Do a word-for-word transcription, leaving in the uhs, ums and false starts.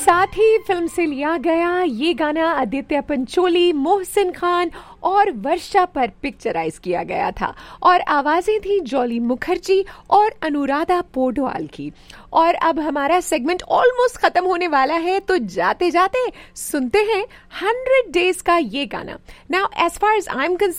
साथी फिल्म से लिया गया ये गाना आदित्य पंचोली, मोहसिन खान और वर्षा पर पिक्चराइज किया गया था और आवाजें थी जॉली मुखर्जी और अनुराधा पोडवाल की। और अब हमारा सेगमेंट ऑलमोस्ट खत्म होने वाला है, तो जाते जाते सुनते हैं हंड्रेड डेज का ये गाना। Now as far as I am concern